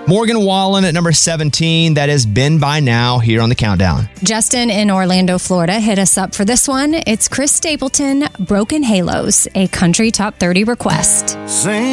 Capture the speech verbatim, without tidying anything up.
Morgan Wallen at number seventeen. That is Been By Now here on the countdown. Justin in Orlando, Florida, hit us up for this one. It's Chris Stapleton, Broken Halos, a country top thirty request. Sing